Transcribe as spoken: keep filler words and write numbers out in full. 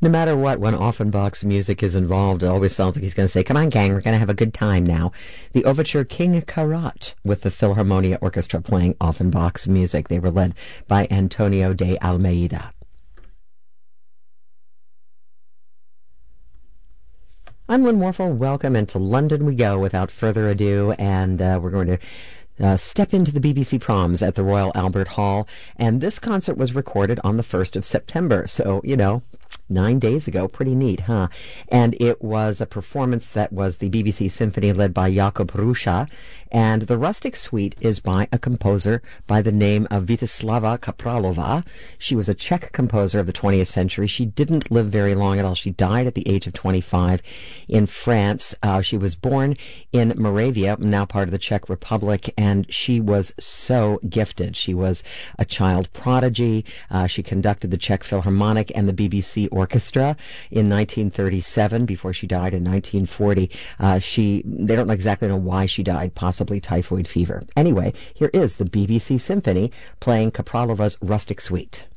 No matter what, when Offenbach's music is involved, it always sounds like he's going to say, come on, gang, we're going to have a good time now. The overture King Karat with the Philharmonia Orchestra playing Offenbach's music. They were led by Antonio de Almeida. I'm Lynn Warfel. Welcome, and to London we go without further ado, and uh, we're going to Uh, step into the B B C Proms at the Royal Albert Hall, and this concert was recorded on the first of September, so, you know, nine days ago. Pretty neat, huh? And it was a performance that was the B B C Symphony led by Jakub Rusza, and the Rustic Suite is by a composer by the name of Vítislava Kapralova. She was a Czech composer of the twentieth century. She didn't live very long at all. She died at the age of twenty-five in France. Uh, she was born in Moravia, now part of the Czech Republic, and she was so gifted. She was a child prodigy. Uh, she conducted the Czech Philharmonic and the B B C Orchestra in nineteen thirty-seven before she died in nineteen forty. Uh, she, they don't exactly know why she died, possibly typhoid fever. Anyway, here is the B B C Symphony playing Kapralova's Rustic Suite.